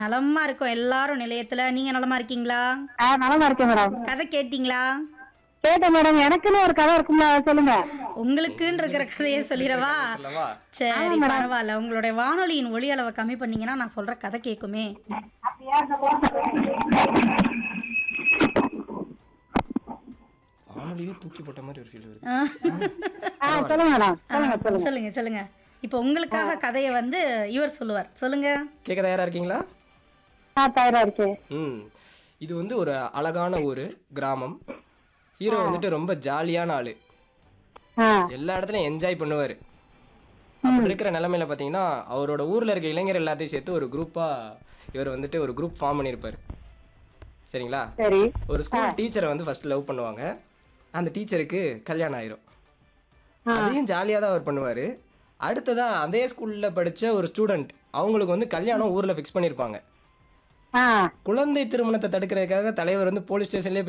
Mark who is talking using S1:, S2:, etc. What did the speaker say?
S1: நலமா இருக்கோம் எல்லாரும் நிலையத்துல. நீங்க நலமா இருக்கீங்களா?
S2: நலமா இருக்கேன் மேடம்.
S1: கதை கேட்டீங்களா?
S2: கேட்டேன் மேடம். எனக்குன்னு ஒரு கதை இருக்கும்ல, சொல்லுங்க.
S1: உங்களுக்குன்னு இருக்கிற கதையே சொல்லிடவா?
S3: சொல்லவா?
S1: சரி பரவாயில்ல. உங்களுடைய வானொலியின் ஒலி அளவை கம்மி பண்ணீங்கன்னா நான் சொல்ற கதை கேட்குமே.
S3: வானொலியே தூக்கி போட்ட மாதிரி ஒரு ஃபீல் வருது.
S2: சொல்லுங்க மேடம். சொல்லுங்க சொல்லுங்க.
S1: சொல்லுங்க சொல்லுங்க. இப்போ உங்களுக்காக கதையை வந்து இவர் சொல்லுவார். சொல்லுங்க.
S3: கேட்க தயாரா இருக்கீங்களா?
S2: தயாரா இருக்கேன்.
S3: இது வந்து ஒரு அழகான ஒரு கிராமம். ஹீரோ வந்துட்டு ரொம்ப ஜாலியான ஆளு. எல்லா இடத்துலயும் என்ஜாய் பண்ணுவாரு. அப்படி இருக்கிற நிலைமையில பாத்தீங்கன்னா அவரோட ஊர்ல இருக்க இளைஞர் எல்லாத்தையும் சேர்த்து ஒரு குரூப்பா இவர் வந்துட்டு ஒரு குரூப் ஃபார்ம் பண்ணியிருப்பாரு. சரிங்களா?
S2: சரி.
S3: ஒரு ஸ்கூல் டீச்சரை வந்து ஃபர்ஸ்ட் லவ் பண்ணுவாங்க. அந்த டீச்சருக்கு கல்யாணம் ஆயிரும். அதையும் ஜாலியா தான் அவர் பண்ணுவாரு. அடுத்ததா அதே ஸ்கூல்ல படிச்ச ஒரு ஸ்டூடெண்ட், அவங்களுக்கு வந்து கல்யாணம் ஊர்ல ஃபிக்ஸ் பண்ணியிருப்பாங்க. குழந்தை திருமணத்தை தடுக்கிறதுக்காக தலைவர் வந்து போலீஸ் ஸ்டேஷன்லயே